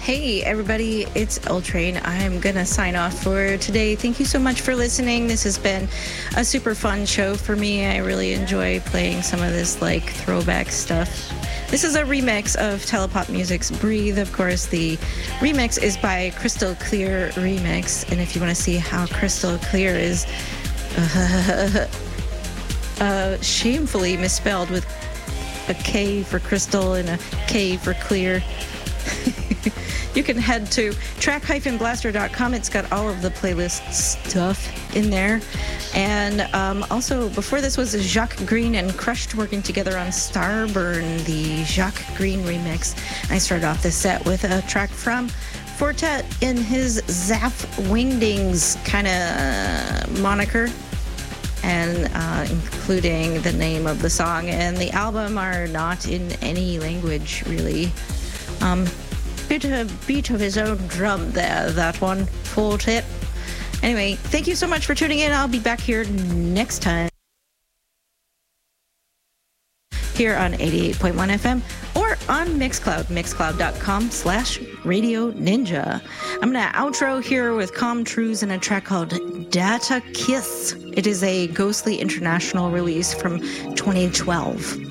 Hey everybody, it's L Train. I'm gonna sign off for today. Thank you so much for listening. This has been a super fun show for me. I really enjoy playing some of this like throwback stuff. This is a remix of Telepop Music's Breathe. Of course, the remix is by Crystal Clear Remix. And if you want to see how crystal clear is shamefully misspelled with a K for crystal and a K for clear, you can head to track-blaster.com. It's got all of the playlist stuff in there. And also, before this was Jacques Green and Crushed working together on Starburn, the Jacques Green remix. I started off this set with a track from Fortet in his Zaff Wingdings kind of moniker, and including the name of the song and the album are not in any language, really. Beat of his own drum there, that one. Fortet. Anyway, thank you so much for tuning in. I'll be back here next time. Here on 88.1 FM or on Mixcloud, mixcloud.com/Radio Ninja. I'm going to outro here with Calm Trues and a track called Data Kiss. It is a Ghostly International release from 2012.